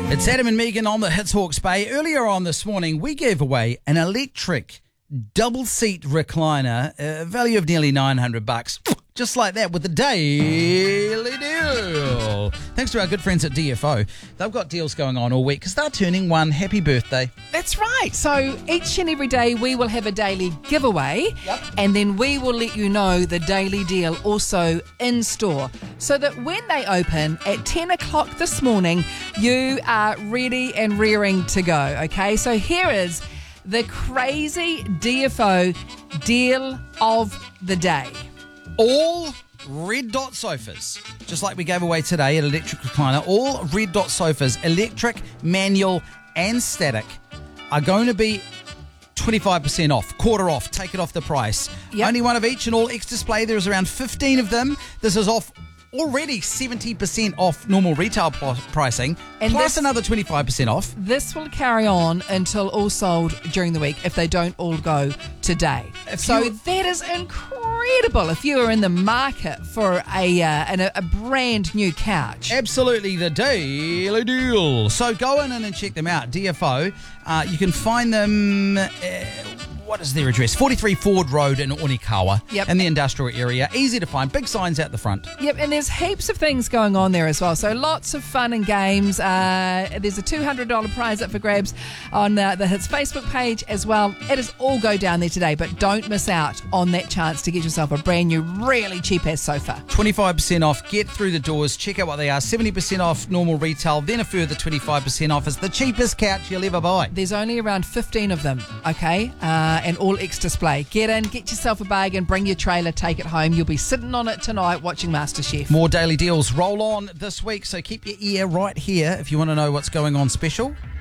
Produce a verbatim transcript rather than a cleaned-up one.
It's Adam and Megan on the Hits Hawke's Bay. Earlier on this morning, we gave away an electric double-seat recliner, a value of nearly nine hundred bucks. Just like that, with the daily deal. Thanks to our good friends at D F O. They've got deals going on all week because they're turning one. Happy birthday. That's right. So each and every day we will have a daily giveaway. Yep. And then we will let you know the daily deal also in store. So that when they open at ten o'clock this morning, you are ready and rearing to go. Okay, so here is the crazy D F O deal of the day. All red dot sofas, just like we gave away today at Electric Recliner, all red dot sofas, electric, manual and static, are going to be twenty-five percent off, quarter off, take it off the price. Yep. Only one of each and all X-Display. There's around fifteen of them. This is off already seventy percent off normal retail pl- pricing, And plus this- another twenty-five percent off. This will carry on until all sold during the week if they don't all go today. If so you- that is incredible if you are in the market for a, uh, an, a brand new couch. Absolutely the daily deal. So go in and check them out, D F O. Uh, you can find them... Uh, What is their address? forty-three Ford Road in Onikawa, Yep. in the industrial area. Easy to find. Big signs out the front. Yep, and there's heaps of things going on there as well. So lots of fun and games. Uh, there's a two hundred dollars prize up for grabs on uh, the Hits Facebook page as well. It is all go down there today, but don't miss out on that chance to get yourself a brand new, really cheap-ass sofa. twenty-five percent off. Get through the doors. Check out what they are. seventy percent off normal retail. Then a further twenty-five percent off. It's the cheapest couch you'll ever buy. There's only around fifteen of them, okay? Uh, and all X-Display. Get in, get yourself a bargain, bring your trailer, take it home. You'll be sitting on it tonight watching MasterChef. More daily deals roll on this week, so keep your ear right here if you want to know what's going on special.